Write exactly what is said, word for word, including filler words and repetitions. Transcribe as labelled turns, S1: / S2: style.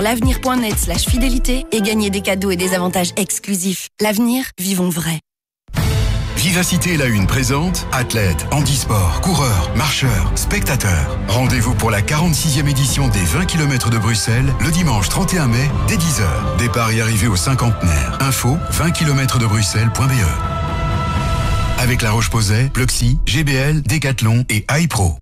S1: l'avenir point net slash fidélité et gagnez des cadeaux et des avantages exclusifs. L'avenir, vivons vrai.
S2: Vivacité La Une présente athlètes, handisport, coureurs, marcheurs, spectateurs. Rendez-vous pour la quarante-sixième édition des vingt kilomètres de Bruxelles le dimanche trente et un mai dès dix heures. Départ et arrivée au cinquantenaire. Info vingt kilomètres de bruxelles point b e. Avec La Roche-Posay, Pluxee, G B L, Decathlon et iPro.